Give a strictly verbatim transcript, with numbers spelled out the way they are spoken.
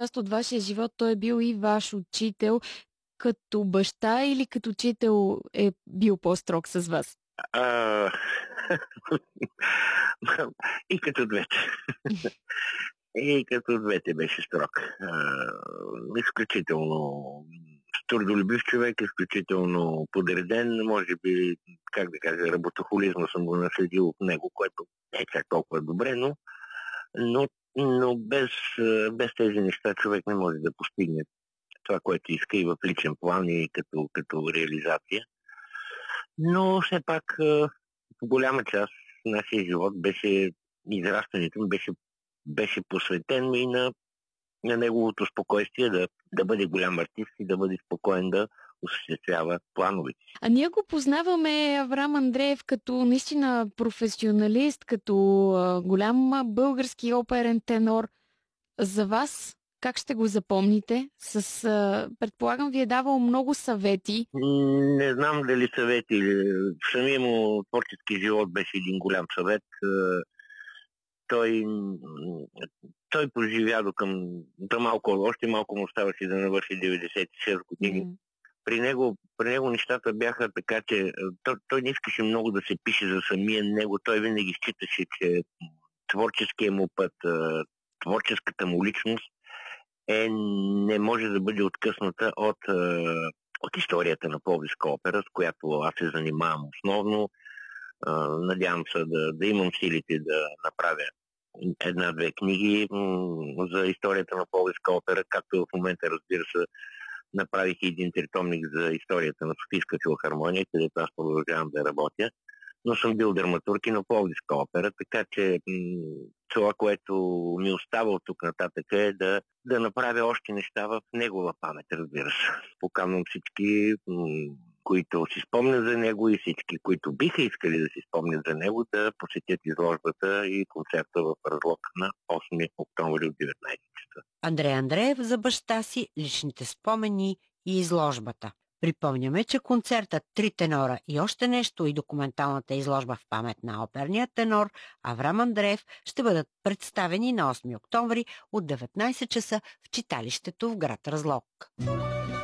част от вашия живот той е бил и ваш учител. Като баща или като учител е бил по-строг с вас? А... и като двете. И като двете беше строг. А, изключително трудолюбив човек, изключително подреден. Може би, как да кажа, работохолизма съм го наследил от него, което не е чак толкова добре, но, но, но без, без тези неща човек не може да постигне това, което иска и в личен план и като, като реализация. Но все пак в голяма част нашия живот беше, израстването ми беше, беше посветен и на, на неговото спокойствие да, да бъде голям артист и да бъде спокоен да осъществява плановете. А ние го познаваме Аврам Андреев като наистина професионалист, като а, голям български оперен тенор. За вас как ще го запомните? С, а, предполагам, ви е давал много съвети. Не знам дали съвети или самия му творчески живот беше един голям съвет. Той, той преживя до към до малко, още малко му оставаше да навърши деветдесет и шест години. Mm-hmm. При него, при него нещата бяха така, че той, той не искаше много да се пише за самия него. Той винаги считаше, че творческия му път, творческата му личност е, не може да бъде откъсната от, от историята на Пловдивска опера, с която аз се занимавам основно. Надявам се да, да имам силите да направя една-две книги за историята на Пловдивска опера, както в момента, разбира се, направих един тритомник за историята на Софийска филхармония, където аз продължавам да работя. Но съм бил драматург и на Пловдивска опера, така че това, което ми остава от тук нататък е да, да направя още неща в негова памет, разбира се. Поканвам всички, които си спомнят за него и всички, които биха искали да си спомнят за него, да посетят изложбата и концерта в Разлог на осми октомври от деветнайсет часа. Андрей Андреев за баща си, личните спомени и изложбата. Припомняме, че концертът Три тенора и още нещо и документалната изложба в памет на оперния тенор Аврам Андреев ще бъдат представени на осми октомври от деветнайсет часа в читалището в град Разлог.